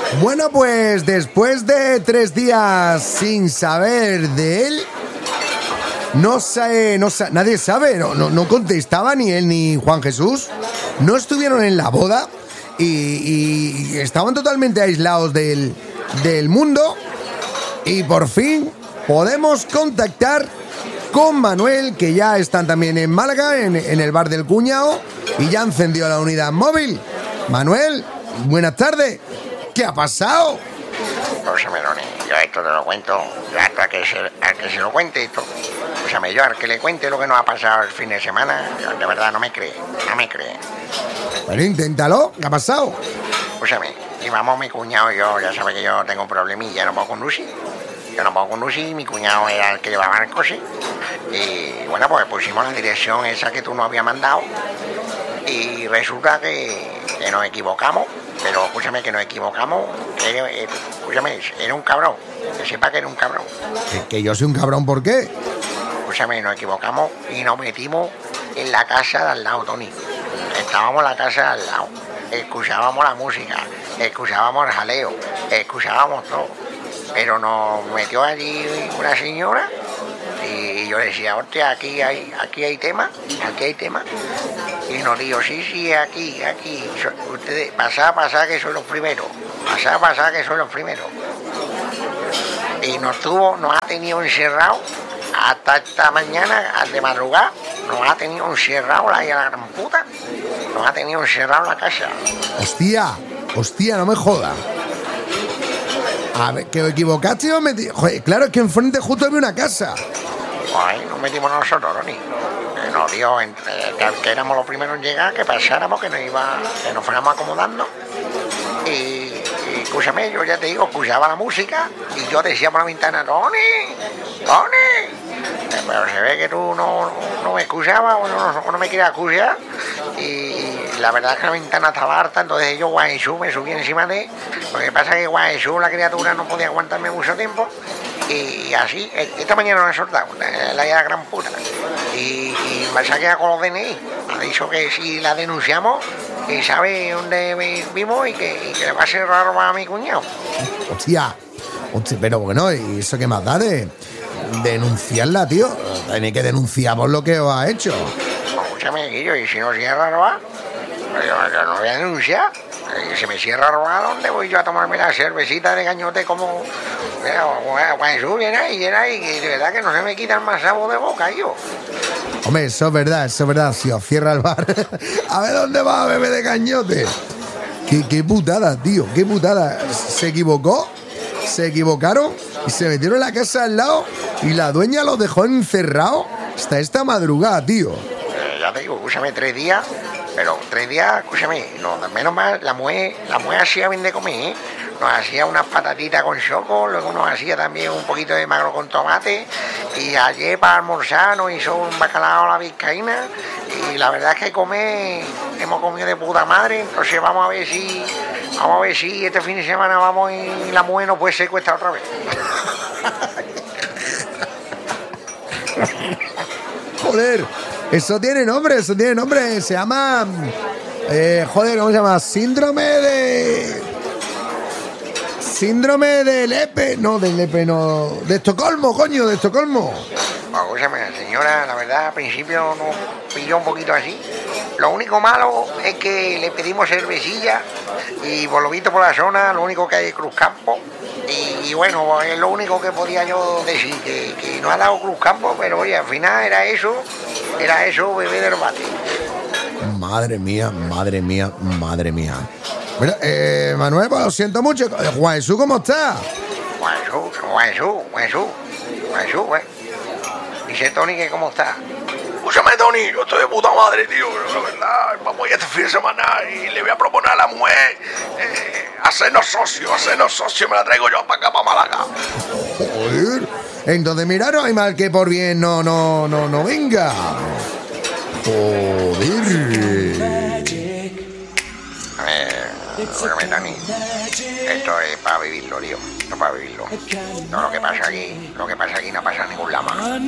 Bueno, pues después de 3 días sin saber de él, nadie sabe, no contestaba ni él ni Juan Jesús. No estuvieron en la boda y estaban totalmente aislados del mundo. Y por fin podemos contactar con Manuel, que ya están también en Málaga, en el bar del Cuñado, y ya encendió la unidad móvil. Manuel, buenas tardes. ¿Qué ha pasado? José Meloni, yo esto te lo cuento, hasta que se lo cuente esto. Escúchame, yo al que le cuente lo que nos ha pasado el fin de semana, de verdad no me cree. Pero inténtalo, ¿qué ha pasado? Escúchame, íbamos mi cuñado y yo, ya sabes que yo tengo un problemilla, no puedo conducir. Mi cuñado era el que llevaba el coche. Y bueno, pues pusimos la dirección esa que tú nos habías mandado. Y resulta que nos equivocamos. Pero escúchame, que nos equivocamos. Era un cabrón. Que sepa que era un cabrón. ¿Que yo soy un cabrón por qué? Escúchame, nos equivocamos y nos metimos en la casa de al lado, Tony. Estábamos en la casa de al lado. Escuchábamos la música, escuchábamos el jaleo, escuchábamos todo. Pero nos metió allí una señora y yo decía, hostia, aquí hay tema. Y nos dijo, sí, aquí. Ustedes, pasá, que son los primeros. Pasá, que son los primeros. Y nos ha tenido encerrado hasta esta mañana, de madrugada. Nos ha tenido encerrado la gran puta. Nos ha tenido encerrado la casa. Hostia, no me jodas. A ver, que os equivocaste o metí. Joder, claro, es que enfrente justo había una casa. Ay, nos metimos nosotros, Ronnie. Nos dio que éramos los primeros en llegar, que pasáramos, que nos fuéramos acomodando. Y escúchame, yo ya te digo, escuchaba la música y yo decía por la ventana, Ronnie. Pero se ve que tú no me escuchabas o no me querías escuchar. Y la verdad es que la ventana estaba harta, entonces yo, Guajesú, me subí encima de él. Lo que pasa es que Guajesú, la criatura, no podía aguantarme mucho tiempo. Y así, esta mañana nos ha soltado, la gran puta. Y me saqué con los DNI. Ha dicho que si la denunciamos, que sabe dónde vivimos y que le va a ser raro a mi cuñado. Hostia, pero bueno, ¿y eso qué más da de denunciarla, tío? Tenéis que denunciar por lo que os ha hecho. Escúchame, Guillo, y si no cierra robar, yo no voy a denunciar. Si me cierra robar, ¿dónde voy yo a tomarme la cervecita de cañote como... Cuando viene ahí, y de verdad que no se me quita el más sabor de boca, yo. Hombre, eso es verdad. Si os cierra el bar, a ver dónde va a beber de cañote. Qué putada, tío, qué putada. Se equivocaron y se metieron en la casa al lado y la dueña los dejó encerrados hasta esta madrugada, tío. Ya te digo, escúchame, 3 días, pero 3 días, escúchame, no, menos mal, la mujer hacía bien de comer, ¿eh? Nos hacía unas patatitas con choco, luego nos hacía también un poquito de magro con tomate, y ayer para almorzar nos hizo un bacalao a la vizcaína, y la verdad es que hemos comido de puta madre. Entonces vamos a ver si este fin de semana vamos y la mujer nos puede secuestrar otra vez. Joder, eso tiene nombre, se llama... ¿cómo se llama? Síndrome de Lepe, de Estocolmo, coño, de Estocolmo. Escúchame, señora, la verdad al principio nos pilló un poquito así. Lo único malo es que le pedimos cervecilla y por lo visto por la zona lo único que hay es Cruzcampo. Y bueno, es lo único que podía yo decir, que no ha dado Cruzcampo, pero oye, al final era eso, bebé del bate. Madre mía. Mira, Manuel, pues lo siento mucho. Juan Jesús, ¿cómo está? Juan Jesús, dice Tony que cómo está. Escúchame, Tony, yo estoy de puta madre, tío. La verdad, vamos a ir este fin de semana y le voy a proponer a la mujer hacernos socios. Me la traigo yo para acá, para Málaga. Joder. Entonces, mira, no hay mal que por bien no venga. Joder. Escúchame, Tony, esto es para vivirlo, tío. Esto es para vivirlo. No, lo que pasa aquí no pasa en ningún lado más.